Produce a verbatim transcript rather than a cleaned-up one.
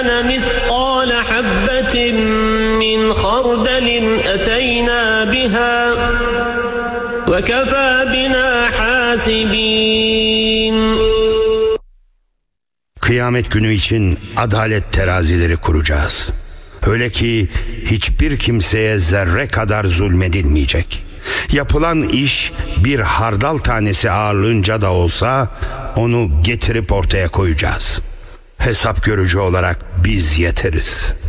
كان مثقال حبة من خردل أتينا بها وكفى بنا حاسبين. Kıyamet günü için adalet terazileri kuracağız. Öyle ki hiçbir kimseye zerre kadar zulmedilmeyecek. Yapılan iş bir hardal tanesi ağırlığınca da olsa onu getirip ortaya koyacağız. Hesap görücü olarak biz yeteriz.